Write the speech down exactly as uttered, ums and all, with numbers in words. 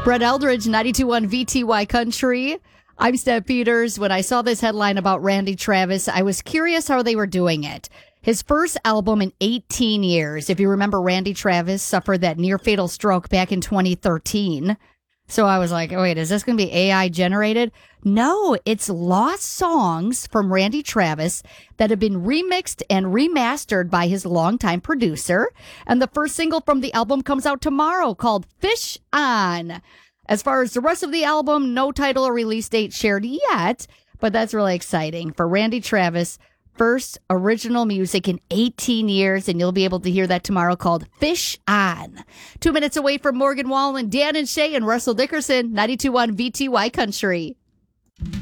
Brett Eldridge, ninety-two point one V T Y Country. I'm Steph Peters. When I saw this headline about Randy Travis, I was curious how they were doing it. His first album in eighteen years. If you remember, Randy Travis suffered that near-fatal stroke back in twenty thirteen. So I was like, oh, wait, is this going to be A I generated? No, it's lost songs from Randy Travis that have been remixed and remastered by his longtime producer. And the first single from the album comes out tomorrow called Fish On. As far as the rest of the album, no title or release date shared yet, but that's really exciting for Randy Travis. First original music in eighteen years, and you'll be able to hear that tomorrow called Fish On. Two minutes away from Morgan Wallen, Dan and Shay, and Russell Dickerson, ninety-two point one V T Y Country.